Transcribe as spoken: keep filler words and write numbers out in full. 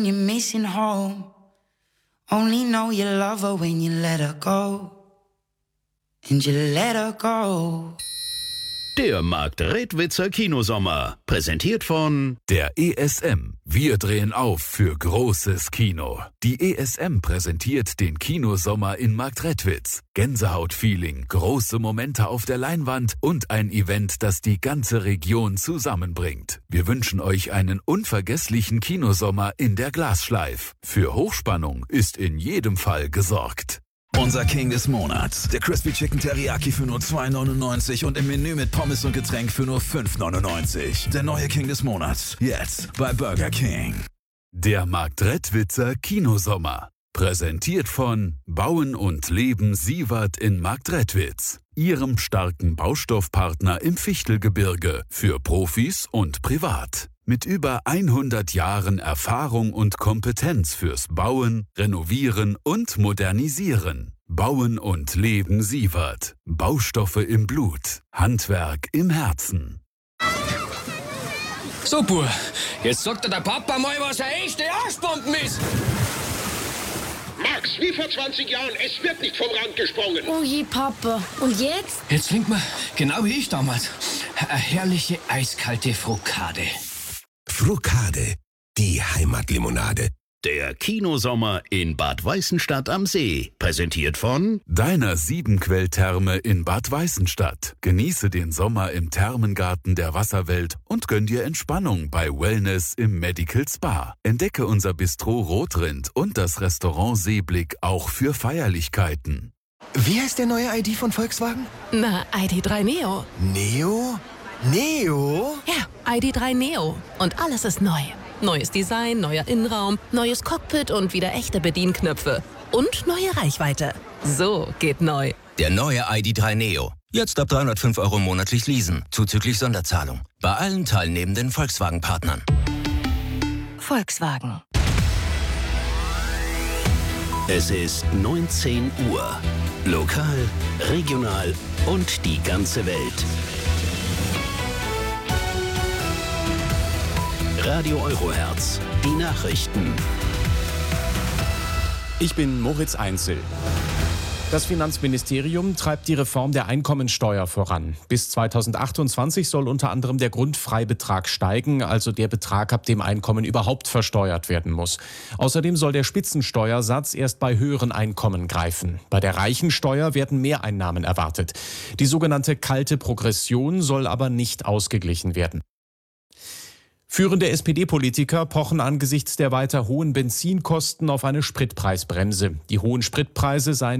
You're missing home. Only know you love her when you let her go. And you let her go. Der Marktredwitzer Kinosommer, präsentiert von der E S M. Wir drehen auf für großes Kino. Die E S M präsentiert den Kinosommer in Marktredwitz. Gänsehaut-Feeling, große Momente auf der Leinwand und ein Event, das die ganze Region zusammenbringt. Wir wünschen euch einen unvergesslichen Kinosommer in der Glasschleif. Für Hochspannung ist in jedem Fall gesorgt. Unser King des Monats. Der Crispy Chicken Teriyaki für nur zwei neunundneunzig und im Menü mit Pommes und Getränk für nur fünf neunundneunzig. Der neue King des Monats. Jetzt bei Burger King. Der Marktredwitzer Kinosommer. Präsentiert von Bauen und Leben Siewert in Marktredwitz. Ihrem starken Baustoffpartner im Fichtelgebirge. Für Profis und privat. Mit über hundert Jahren Erfahrung und Kompetenz fürs Bauen, Renovieren und Modernisieren. Bauen und Leben Siewert. Baustoffe im Blut. Handwerk im Herzen. So, Bub, jetzt sagt dir der Papa mal, was eine echte Arschbomben ist. Max, wie vor zwanzig Jahren, es wird nicht vom Rand gesprungen. Oh je, Papa. Und jetzt? Jetzt trinkt man, genau wie ich damals, eine herrliche eiskalte Frukade. Frukade, die Heimatlimonade. Der Kinosommer in Bad Weißenstadt am See, präsentiert von deiner Siebenquell-Therme in Bad Weißenstadt. Genieße den Sommer im Thermengarten der Wasserwelt und gönn dir Entspannung bei Wellness im Medical Spa. Entdecke unser Bistro Rotrind und das Restaurant Seeblick auch für Feierlichkeiten. Wie heißt der neue I D von Volkswagen? Na, I D drei Neo. Neo? Neo? Ja, I D drei Neo. Und alles ist neu. Neues Design, neuer Innenraum, neues Cockpit und wieder echte Bedienknöpfe. Und neue Reichweite. So geht neu. Der neue I D drei Neo. Jetzt ab dreihundertfünf Euro monatlich leasen, zuzüglich Sonderzahlung. Bei allen teilnehmenden Volkswagen-Partnern. Volkswagen. Es ist neunzehn Uhr. Lokal, regional und die ganze Welt. Radio Eurohertz, die Nachrichten. Ich bin Moritz Einzel. Das Finanzministerium treibt die Reform der Einkommensteuer voran. Bis zweitausendachtundzwanzig soll unter anderem der Grundfreibetrag steigen, also der Betrag, ab dem Einkommen überhaupt versteuert werden muss. Außerdem soll der Spitzensteuersatz erst bei höheren Einkommen greifen. Bei der Reichensteuer werden Mehreinnahmen erwartet. Die sogenannte kalte Progression soll aber nicht ausgeglichen werden. Führende S P D-Politiker pochen angesichts der weiter hohen Benzinkosten auf eine Spritpreisbremse. Die hohen Spritpreise seien